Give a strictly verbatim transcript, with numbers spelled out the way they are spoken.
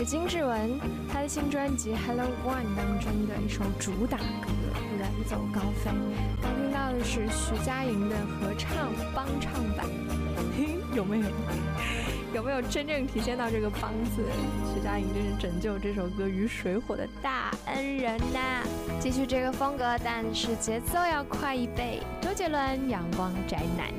金志文，他的新专辑《Hello One》当中的一首主打歌《远走高飞》。刚听到的是徐佳莹的合唱帮唱版，有没有？有没有真正体现到这个帮字？徐佳莹真是拯救这首歌于水火的大恩人呐！继续这个风格，但是节奏要快一倍。周杰伦《阳光宅男》。